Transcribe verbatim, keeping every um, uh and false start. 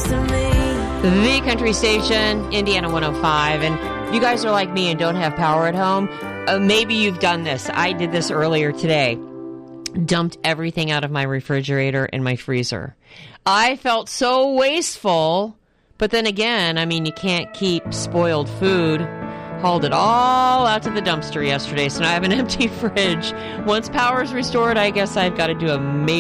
to me. The country station, Indiana one oh five. And if you guys are like me and don't have power at home, uh, maybe you've done this. I did this earlier today. Dumped everything out of my refrigerator and my freezer. I felt so wasteful. But then again, I mean, you can't keep spoiled food. Hauled it all out to the dumpster yesterday, so now I have an empty fridge. Once power is restored, I guess I've got to do a major